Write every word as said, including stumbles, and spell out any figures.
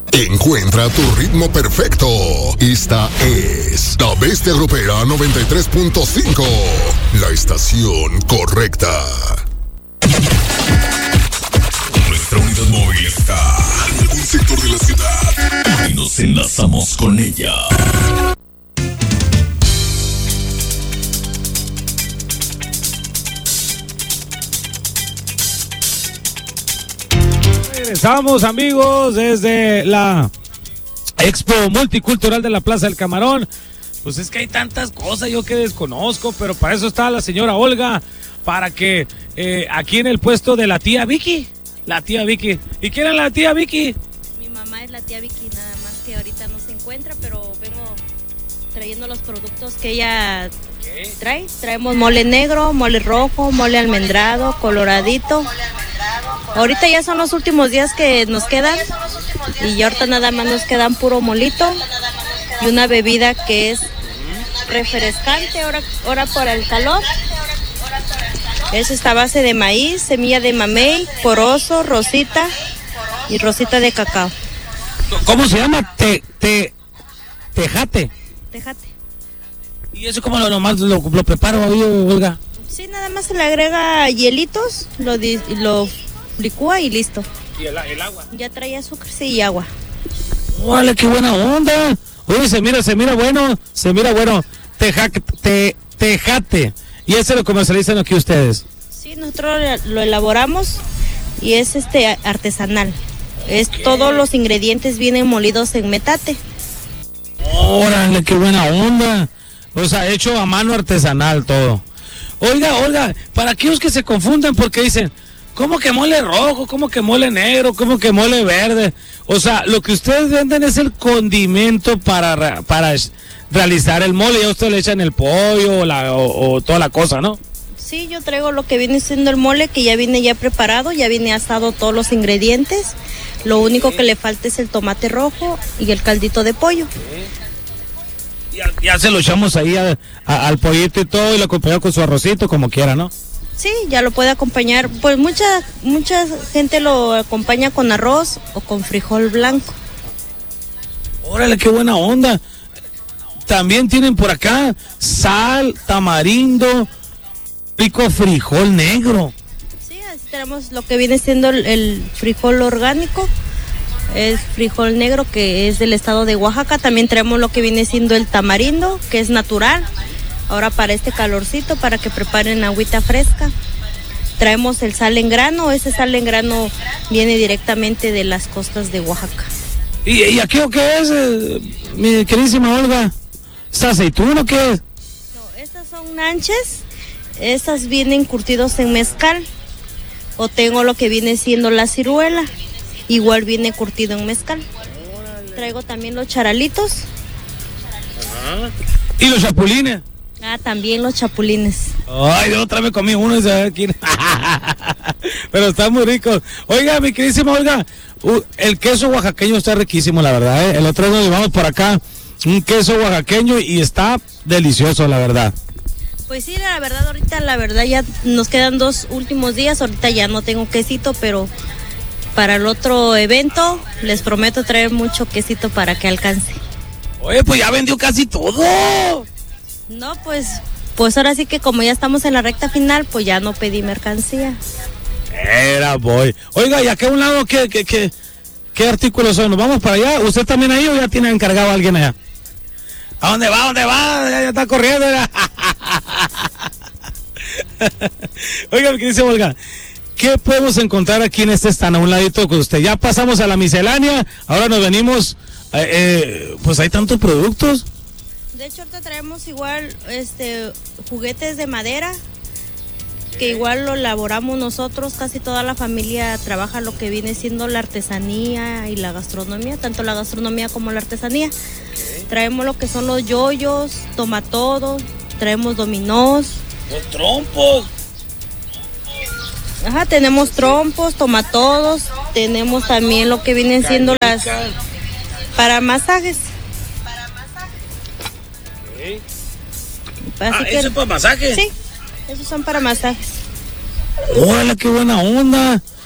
Encuentra tu ritmo perfecto. Esta es La Bestia Grupera noventa y tres punto cinco. La estación correcta. Nuestra unidad móvil está en algún sector de la ciudad y nos enlazamos con ella. Regresamos, amigos, desde la Expo Multicultural de la Plaza del Camarón. Pues es que hay tantas cosas yo que desconozco, pero para eso está la señora Olga, para que eh, aquí en el puesto de la tía Vicky, la tía Vicky. ¿Y quién es la tía Vicky? Mi mamá es la tía Vicky, nada más que ahorita no se encuentra, pero vengo trayendo los productos que ella okay. trae. Traemos mole negro, mole rojo, mole almendrado, coloradito. Ahorita ya son los últimos días que nos quedan y ya ahorita nada más nos quedan puro molito y una bebida que es refrescante ahora, ahora por el calor. Es esta base de maíz, semilla de mamey, poroso, rosita y rosita de cacao. ¿Cómo se llama? Te, te, tejate. Tejate. ¿Y eso cómo lo, nomás lo, lo preparo, Olga? Sí, nada más se le agrega hielitos, lo, lo licúa y listo. ¿Y el, el agua? Ya trae azúcar, sí, y agua. ¡Órale, qué buena onda! Oye, se mira, se mira bueno, se mira bueno. Teja, te, tejate. ¿Y ese lo comercializan aquí ustedes? Sí, nosotros lo elaboramos y es este artesanal. Es okay. Todos los ingredientes vienen molidos en metate. ¡Órale, qué buena onda! O sea, hecho a mano artesanal todo. Oiga, Olga, para aquellos que se confunden porque dicen, ¿cómo que mole rojo? ¿Cómo que mole negro? ¿Cómo que mole verde? O sea, lo que ustedes venden es el condimento para, para realizar el mole. Ya ustedes le echan el pollo o, la, o, o toda la cosa, ¿no? Sí, yo traigo lo que viene siendo el mole, que ya viene ya preparado, ya viene asado todos los ingredientes. Lo único que le falta es el tomate rojo y el caldito de pollo. Ya, ya se lo echamos ahí a, a, al pollito y todo y lo acompañamos con su arrocito como quiera, ¿no? Sí, ya lo puede acompañar. Pues mucha mucha gente lo acompaña con arroz o con frijol blanco. Órale, qué buena onda. También tienen por acá sal, tamarindo, rico frijol negro. Sí, así tenemos lo que viene siendo el, el frijol orgánico. Es frijol negro que es del estado de Oaxaca. También traemos lo que viene siendo el tamarindo, que es natural. Ahora para este calorcito, para que preparen agüita fresca. Traemos el sal en grano. Ese sal en grano viene directamente de las costas de Oaxaca. ¿Y, y aquí o qué es, eh, mi queridísima Olga? ¿Es aceituna o qué es? No, estas son nanches. Estas vienen curtidos en mezcal. O tengo lo que viene siendo la ciruela. Igual viene curtido en mezcal. Traigo también los charalitos. Ajá. ¿Y los chapulines? Ah, también los chapulines. Ay, de otra vez comí uno y se ve aquí. Pero están muy ricos. Oiga, mi queridísima Olga, uh, el queso oaxaqueño está riquísimo, la verdad, ¿eh? El otro día nos llevamos por acá un queso oaxaqueño y está delicioso, la verdad. Pues sí, la verdad, ahorita, la verdad, ya nos quedan dos últimos días. Ahorita ya no tengo quesito, pero para el otro evento les prometo traer mucho quesito para que alcance. Oye, pues ya vendió casi todo. No, pues, pues ahora sí que como ya estamos en la recta final, pues ya no pedí mercancía. Era boy. Oiga, ¿y acá a un lado qué, qué, qué, qué artículos son? ¿Nos vamos para allá? ¿Usted también ahí o ya tiene encargado a alguien allá? ¿A dónde va? ¿A dónde va? Ya, ya está corriendo. Oiga, ¿qué dice Olga? ¿Qué podemos encontrar aquí en este stand a un ladito con usted? Ya pasamos a la miscelánea, ahora nos venimos, eh, eh, pues hay tantos productos. De hecho, ahorita traemos igual este juguetes de madera, que igual lo elaboramos nosotros, casi toda la familia trabaja lo que viene siendo la artesanía y la gastronomía, tanto la gastronomía como la artesanía. Okay. Traemos lo que son los yoyos, tomatodos, traemos dominós. Los trompos. Ajá, tenemos trompos, tomatodos, tenemos también lo que vienen siendo las para masajes. Okay. Así ah, que, ¿eso es para masajes? Sí, esos son para masajes. ¡Órale, qué buena onda!